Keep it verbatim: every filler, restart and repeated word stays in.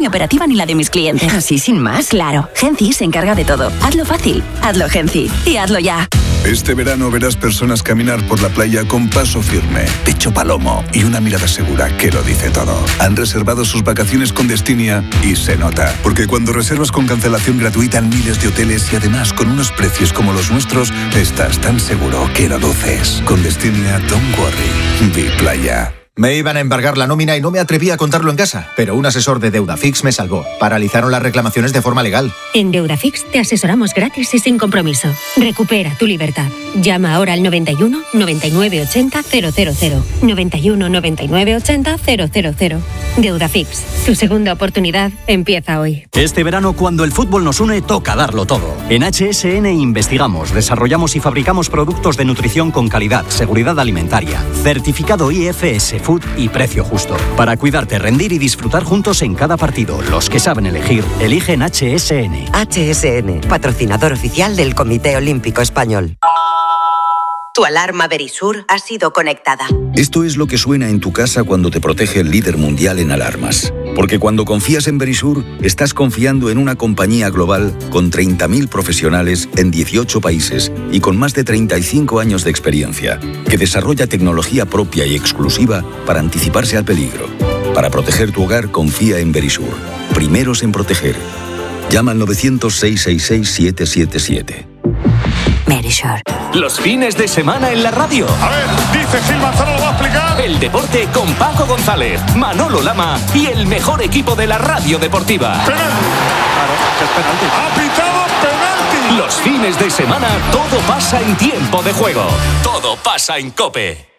mi operativa ni la de mis clientes. ¿Así sin más? Claro, Genci se encarga de todo. Hazlo fácil, hazlo Genci y hazlo ya. Este verano verás personas caminar por la playa con paso firme, pecho palomo y una mirada segura que lo dice todo. Han reservado sus vacaciones con Destinia y se nota. Porque cuando reservas con cancelación gratuita en miles de hoteles y además con unos precios como los nuestros, estás tan seguro que lo luces. Con Destinia, don't worry. Be playa. Me iban a embargar la nómina y no me atreví a contarlo en casa, pero un asesor de Deudafix me salvó. Paralizaron las reclamaciones de forma legal. En Deudafix te asesoramos gratis y sin compromiso. Recupera tu libertad. Llama ahora al noventa y uno, noventa y nueve ochenta, cero cero cero. noventa y uno, noventa y nueve ochenta, cero cero cero. Deudafix, tu segunda oportunidad empieza hoy. Este verano, cuando el fútbol nos une, toca darlo todo. En H S N investigamos, desarrollamos y fabricamos productos de nutrición con calidad, seguridad alimentaria, certificado I F S Food y precio justo. Para cuidarte, rendir y disfrutar juntos en cada partido. Los que saben elegir, eligen H S N. H S N, patrocinador oficial del Comité Olímpico Español. Tu alarma Verisur ha sido conectada. Esto es lo que suena en tu casa cuando te protege el líder mundial en alarmas. Porque cuando confías en Verisur, estás confiando en una compañía global con treinta mil profesionales en dieciocho países y con más de treinta y cinco años de experiencia, que desarrolla tecnología propia y exclusiva para anticiparse al peligro. Para proteger tu hogar, confía en Verisur. Primeros en proteger. Llama al novecientos, seiscientos sesenta y seis, siete siete siete. Verisur. Los fines de semana en la radio. A ver, dice Gil Manzano, lo va a explicar. El deporte con Paco González, Manolo Lama y el mejor equipo de la radio deportiva. Penalti. Claro, es penalti. Ha pitado penalti. Los fines de semana todo pasa en tiempo de juego. Todo pasa en COPE.